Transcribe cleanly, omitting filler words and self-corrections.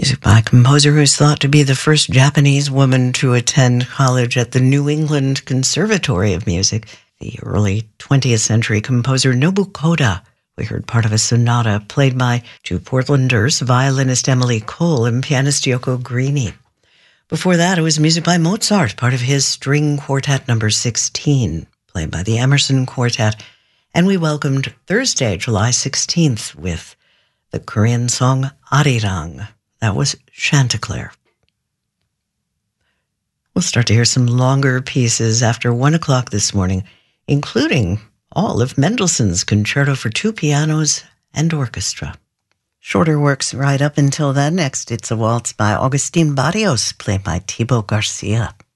Music by a composer who is thought to be the first Japanese woman to attend college at the New England Conservatory of Music, the early 20th century composer Nobu Koda. We heard part of a sonata played by two Portlanders, violinist Emily Cole and pianist Yoko Greene. Before that, it was music by Mozart, part of his String Quartet number 16, played by the Emerson Quartet. And we welcomed Thursday, July 16th, with the Korean song Arirang. That was Chanticleer. We'll start to hear some longer pieces after 1 o'clock this morning, including all of Mendelssohn's Concerto for Two Pianos and Orchestra. Shorter works right up until then. Next, it's a waltz by Agustin Barrios, played by Thibaut Garcia.